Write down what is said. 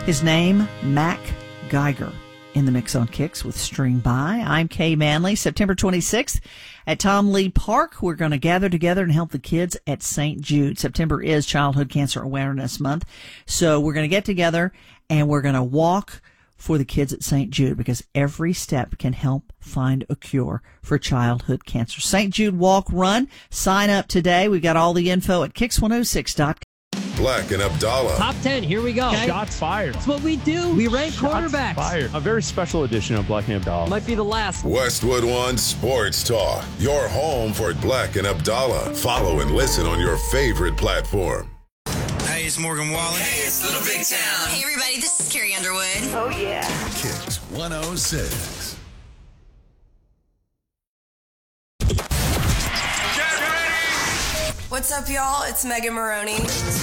His name, Mac Geiger. In the mix on Kicks with String By. I'm Kay Manley. September 26th at Tom Lee Park, we're going to gather together and help the kids at St. Jude. September is Childhood Cancer Awareness Month. So we're going to get together and we're going to walk for the kids at St. Jude because every step can help find a cure for childhood cancer. St. Jude Walk Run. Sign up today. We've got all the info at Kicks106.com. Black and Abdallah. Top 10, here we go. Okay. Shots fired. That's what we do. We rank quarterbacks. Fired. A very special edition of Black and Abdallah. Might be the last. Westwood One Sports Talk. Your home for Black and Abdallah. Follow and listen on your favorite platform. Hey, it's Morgan Wallen. Hey, it's Little Big Town. Hey, everybody, this is Carrie Underwood. Oh, yeah. Kicks 106. What's up, y'all? It's Megan Maroney.